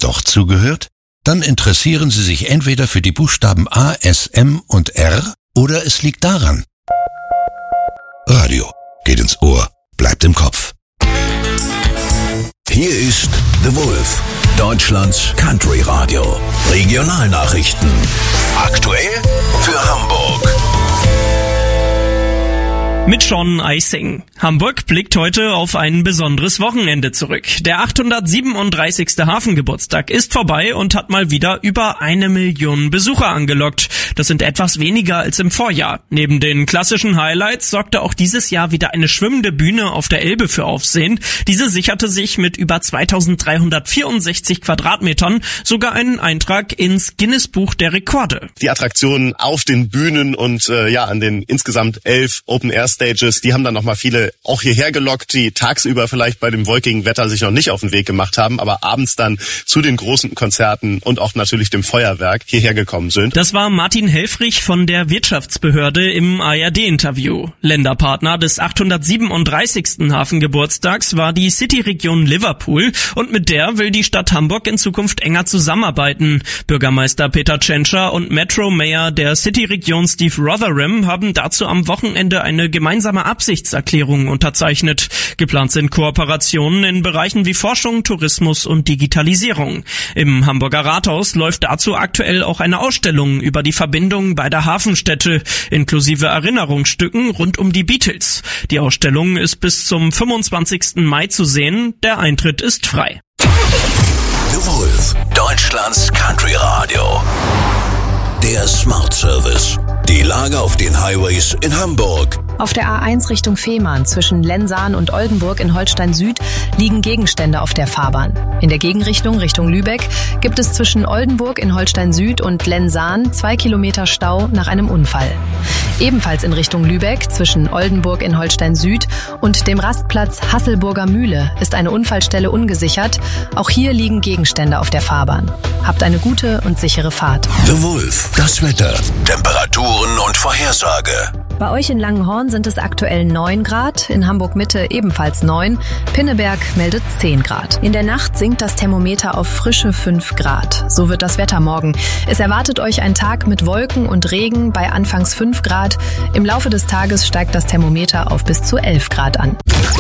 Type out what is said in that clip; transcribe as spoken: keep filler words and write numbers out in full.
doch zugehört? Dann interessieren Sie sich entweder für die Buchstaben A, S, M und R oder es liegt daran. Radio geht ins Ohr, bleibt im Kopf. Hier ist The Wolf, Deutschlands Country Radio. Regionalnachrichten. Aktuell für Hamburg. Mit Sean Eising. Hamburg blickt heute auf ein besonderes Wochenende zurück. Der achthundertsiebenunddreißigste Hafengeburtstag ist vorbei und hat mal wieder über eine Million Besucher angelockt. Das sind etwas weniger als im Vorjahr. Neben den klassischen Highlights sorgte auch dieses Jahr wieder eine schwimmende Bühne auf der Elbe für Aufsehen. Diese sicherte sich mit über zweitausenddreihundertvierundsechzig Quadratmetern sogar einen Eintrag ins Guinness-Buch der Rekorde. Die Attraktionen auf den Bühnen und äh, ja an den insgesamt elf Open-Air-Stages, die haben dann nochmal viele auch hierher gelockt, die tagsüber vielleicht bei dem wolkigen Wetter sich noch nicht auf den Weg gemacht haben, aber abends dann zu den großen Konzerten und auch natürlich dem Feuerwerk hierher gekommen sind. Das war Martin Helfrich von der Wirtschaftsbehörde im A R D-Interview. Länderpartner des achthundertsiebenunddreißigsten Hafengeburtstags war die City-Region Liverpool und mit der will die Stadt Hamburg in Zukunft enger zusammenarbeiten. Bürgermeister Peter Tschentscher und Metro-Mayor der City-Region Steve Rotherham haben dazu am Wochenende eine gemeinsame Absichtserklärung unterzeichnet. Geplant sind Kooperationen in Bereichen wie Forschung, Tourismus und Digitalisierung. Im Hamburger Rathaus läuft dazu aktuell auch eine Ausstellung über die Verbindung beider Hafenstädte, inklusive Erinnerungsstücken rund um die Beatles. Die Ausstellung ist bis zum fünfundzwanzigsten Mai zu sehen. Der Eintritt ist frei. The Wolf, Deutschlands Country Radio. Der Smart Service. Die Lage auf den Highways in Hamburg. Auf der A eins Richtung Fehmarn zwischen Lensahn und Oldenburg in Holstein Süd liegen Gegenstände auf der Fahrbahn. In der Gegenrichtung Richtung Lübeck gibt es zwischen Oldenburg in Holstein Süd und Lensahn zwei Kilometer Stau nach einem Unfall. Ebenfalls in Richtung Lübeck zwischen Oldenburg in Holstein Süd und dem Rastplatz Hasselburger Mühle ist eine Unfallstelle ungesichert. Auch hier liegen Gegenstände auf der Fahrbahn. Habt eine gute und sichere Fahrt. The Wolf, das Wetter, Temperaturen und Vorhersage. Bei euch in Langenhorn sind es aktuell neun Grad, in Hamburg-Mitte ebenfalls neun, Pinneberg meldet zehn Grad. In der Nacht sinkt das Thermometer auf frische fünf Grad. So wird das Wetter morgen. Es erwartet euch ein Tag mit Wolken und Regen bei anfangs fünf Grad. Im Laufe des Tages steigt das Thermometer auf bis zu elf Grad an.